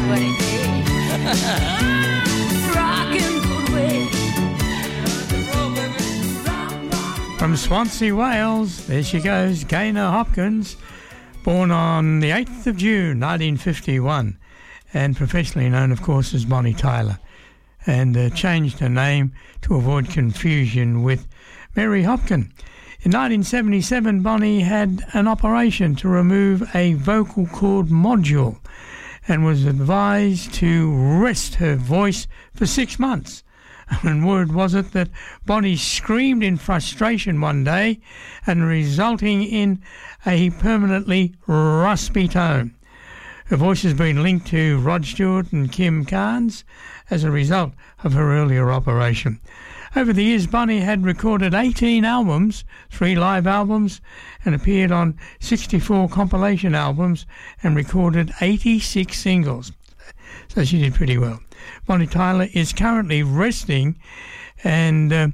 what it did. Rockin' good way. From Swansea, Wales, there she goes, Gaynor Hopkins, born on the 8th of June 1951, and professionally known, of course, as Bonnie Tyler, and changed her name to avoid confusion with Mary Hopkin. In 1977, Bonnie had an operation to remove a vocal cord module and was advised to rest her voice for 6 months. And word was it that Bonnie screamed in frustration one day and resulting in a permanently raspy tone. Her voice has been linked to Rod Stewart and Kim Carnes as a result of her earlier operation. Over the years, Bonnie had recorded 18 albums, 3 live albums, and appeared on 64 compilation albums and recorded 86 singles. So she did pretty well. Bonnie Tyler is currently resting, and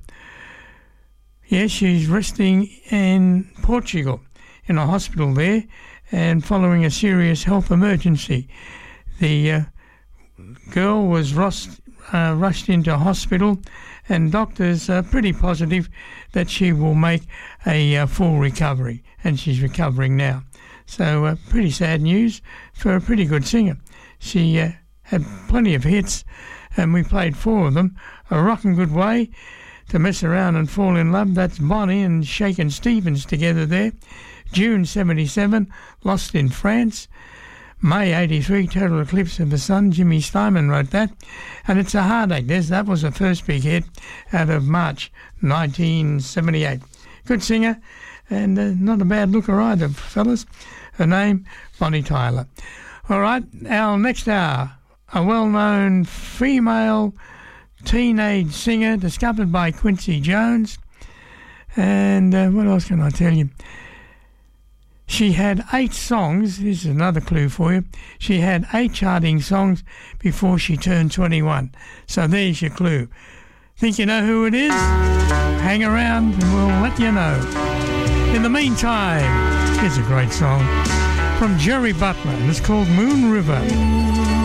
she's resting in Portugal, in a hospital there, and following a serious health emergency. The girl was rushed into hospital, and doctors are pretty positive that she will make a full recovery, and she's recovering now. So pretty sad news for a pretty good singer. She had plenty of hits, and we played 4 of them. A Rockin' Good Way, To Mess Around and Fall in Love, that's Bonnie and Shakin' Stevens together there. June 77, Lost in France. May 83, Total Eclipse of the Sun, Jimmy Steinman wrote that. And It's a Heartache, that was the first big hit out of March 1978. Good singer, and not a bad looker either, fellas. Her name, Bonnie Tyler. All right, our next hour, a well-known female teenage singer discovered by Quincy Jones. And what else can I tell you? She had 8 songs. This is another clue for you. She had 8 charting songs before she turned 21. So there's your clue. Think you know who it is? Hang around and we'll let you know. In the meantime, here's a great song from Jerry Butler, and it's called Moon River.